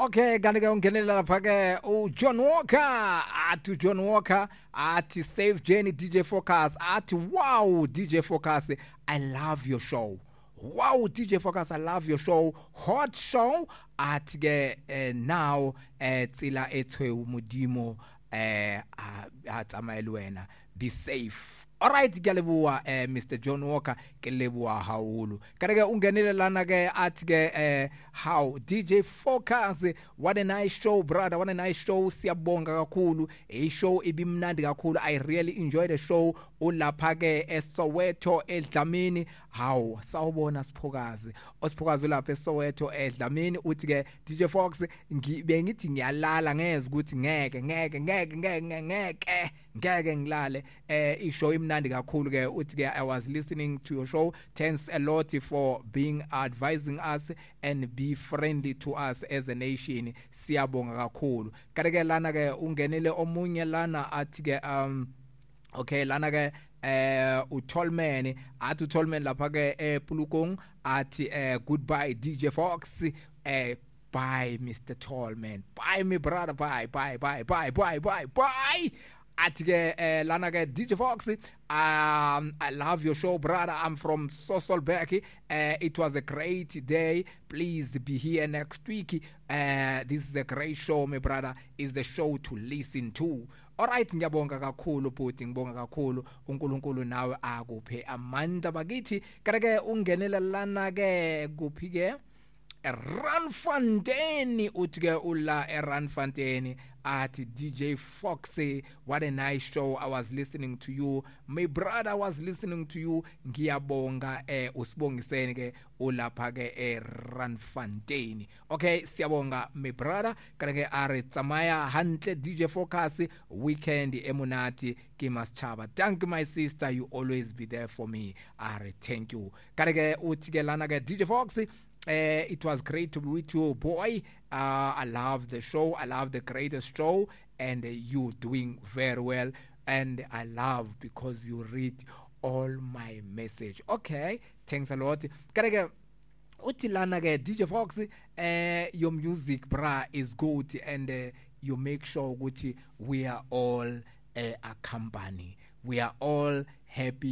Okay, kanti ke ungenela lapha ke uJohn Walker athi John Walker athi Safe Journey DJ Focus athi wow DJ Focus I love your show. Wow DJ Focus I love your show. Hot show athi ke now tsila ethwe umudimo atsamayela wena be safe. Alright ngiyalebuwa Mr John Walker ngelebuwa hawulu kanti ke ungenile lana ke athi ke how DJ Focus what a nice show brother what a nice show siyabonga kakhulu show ibimnandi kakhulu I really enjoy the show ulapha ke eSoweto eDlamini how sawubona Siphokazi osiphokazi lapha eSoweto eDlamini uthi ke DJ Fox bengithi ngiyalala ngeze ukuthi ngeke ngilale ishow imnandi kakhulu ke uthi ke I was listening to your show thanks a lot for being advising us and be friendly to us as a nation siyabonga kakhulu kanti ke lana ke ungenele omunye lana athi ke okay lana ke uTolman athi uTolman lapha ke ePulukong athi goodbye DJ Fox bye Mr Tallman bye me brother bye athi ke lana ke DJ Fox I love your show brother I'm from Sosolberg it was a great day please be here next week this is a great show my brother is the show to listen to. Alright ngiyabonga kakhulu bhuti ngibonga kakhulu uNkulunkulu nawe akuphe amandla bakithi kanti ke ungenela lana ke kuphi ke Randfontein uthi ke ula eRandfontein athi DJ Foxy what a nice show I was listening to you my brother was listening to you ngiyabonga usibongiseni ke ulapha ke eRandfontein okay siyabonga my brother kanti ke are tsamaya hantle DJ Focus weekend emunati ke Maschaba thank you my sister you always be there for me are thank you kanti ke uthi ke lana ke DJ Foxy it was great to be with you boy I love the show I love the greatest show and you doing very well and I love because you read all my message okay thanks a lot kanti uthi lana ke DJ Fox your music bra is good and you make sure ukuthi we are all a company we are all happy